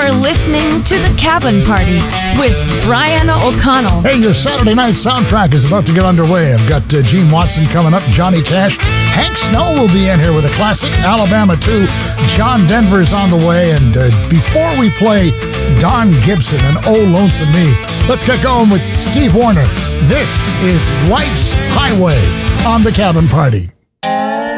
You're listening to The Cabin Party with Brian O'Connell. Hey, your Saturday night soundtrack is about to get underway. I've got Gene Watson coming up, Johnny Cash. Hank Snow will be in here with a classic, Alabama 2. John Denver's on the way. And before we play Don Gibson and Oh Lonesome Me, let's get going with Steve Wariner. This is Life's Highway on The Cabin Party.